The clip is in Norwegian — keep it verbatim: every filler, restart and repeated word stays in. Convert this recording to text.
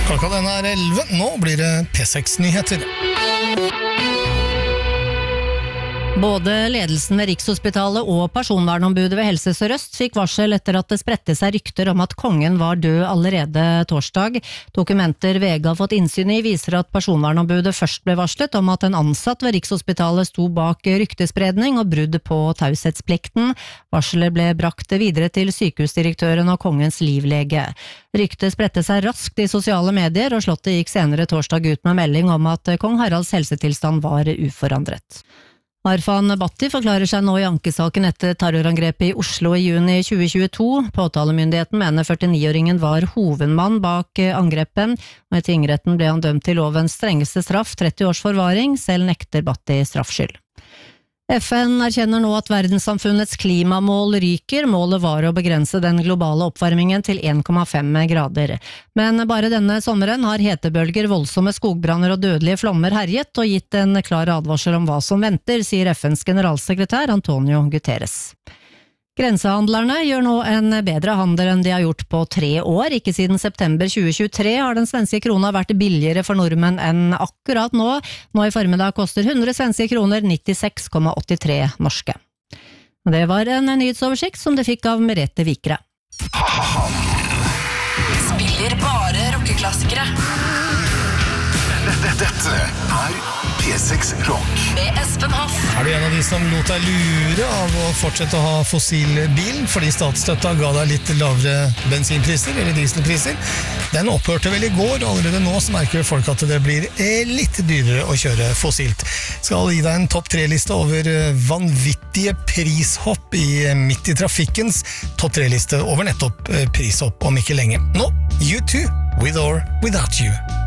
Klokka den er elleve, nå blir det P seks-nyheter. Både ledelsen ved Rikshospitalet og personvernombudet ved Helse Sør-Øst fikk varsel etter at det spredte seg rykter om at kongen var død allerede torsdag. Dokumenter V G har fått innsyn i viser at personvernombudet først ble varslet om at en ansatt ved Rikshospitalet sto bak ryktespredning og brudd på taushetsplikten. Varselet ble brakt videre til sykehusdirektøren og kongens livlege. Ryktet spredte seg raskt i sosiale medier, og Slottet gikk senere torsdag ut med melding om at kong Haralds helsetilstand var uforandret. Arfan Bhatti forklarer seg nå i ankesaken etter terrorangrepet i Oslo i juni tjue tjueto. Påtalemyndigheten mener førtini-åringen var hovedmann bak angrepet, og i tingretten ble han dømt til lovens strengeste straff, tretti års forvaring. Selv nekter Bhatti straffskyld. F N erkjenner nå at verdenssamfunnets klimamål ryker. Målet var å begrense den globale oppvarmingen til en komma fem grader. Men bare denne sommeren har hetebølger, voldsomme skogbranner og dødelige flommer herjet, og gitt en klar advarsel om hva som venter, sier F N's generalsekretær Antonio Guterres. Grensehandlerne gjør nå en bedre handel enn de har gjort på tre år. Ikke siden september tjue tjuetre har den svenske krona vært billigere for nordmenn enn akkurat nå. Nå i formiddag koster hundre svenske kroner nittiseks komma åttitre norske. Det var en nyhetsoversikt som du fikk av Merete Vikre. Spiller bare rockeklassikere. Dette er P seks Rock med Espen Hoff. Er du en av de som lot deg lure av å fortsette å ha fossilbil fordi statsstøtta ga deg litt lavere bensinpriser eller dieselpriser? Den opphørte vel i går, og allerede nå så merker folk at det blir litt dyrere å kjøre fossilt. Skal gi deg en topp tre-liste over vanvittige prishopp i midt i trafikkens topp tre-liste over nettopp prishopp om ikke lenge. Nå, U two, With or Without You.